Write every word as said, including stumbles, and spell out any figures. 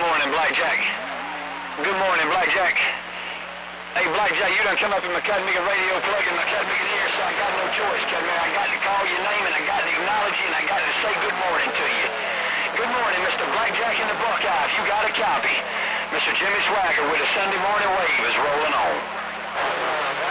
morning, Blackjack. Good morning, Blackjack. Hey, Blackjack, you done come up in my Chattanooga radio plug in my Chattanooga ear, so I got no choice, Chattanooga. I got to call your name, and I got to acknowledge you, and I got to say good morning to you. Good morning, Mister Blackjack in the Buckeye, if you got a copy. Mister Jimmy Swagger with a Sunday morning wave is rolling on.